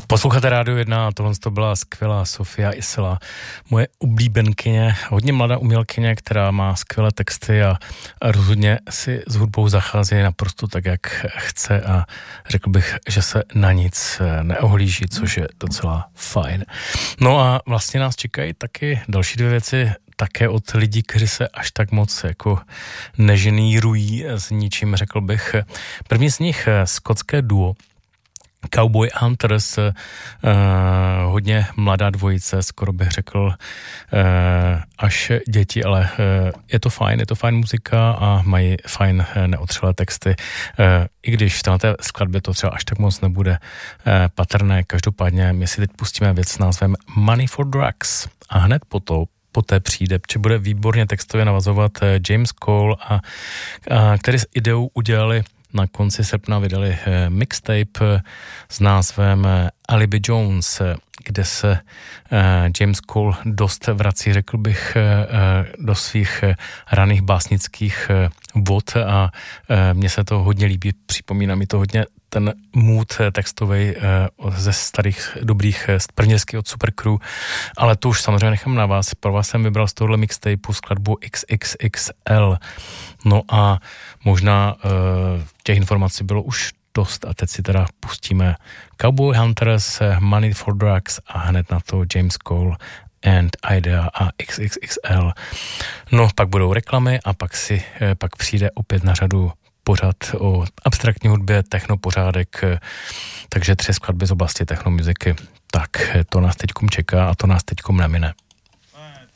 Posloucháte Rádio 1 a tohle to byla skvělá Sofia Isela, moje oblíbenkyně, hodně mladá umělkyně, která má skvělé texty a rozhodně si s hudbou zachází naprosto tak, jak chce a řekl bych, že se na nic neohlíží, což je docela fajn. No a vlastně nás čekají taky další dvě věci, také od lidí, kteří se až tak moc jako neženýrují s ničím, řekl bych. První z nich skotské duo Cowboy Hunters, hodně mladá dvojice, skoro bych řekl až děti, ale je to fajn muzika a mají fajn neotřelé texty, i když v této skladbě to třeba až tak moc nebude patrné. Každopádně my si teď pustíme věc s názvem Money for Drugs a hned poté přijde, že bude výborně textově navazovat James Cole, který s ideou udělali na konci srpna vydali mixtape s názvem Alibi Jones, kde se James Cole dost vrací, řekl bych, do svých raných básnických vod a mně se to hodně líbí, připomíná mi to hodně ten mood textovej ze starých dobrých prvnězky od Supercrew, ale to už samozřejmě nechám na vás. Pro vás jsem vybral z tohohle mixtapeu skladbu XXXL. No a možná těch informací bylo už dost a teď si teda pustíme Cowboy Hunters, Money for Drugs a hned na to James Cole and Idea a XXXL. No, pak budou reklamy a pak přijde opět na řadu pořad o abstraktní hudbě, technopořádek, takže 3 skladby z oblasti technomuziky. Tak to nás teďkom čeká a to nás teďkom nemine.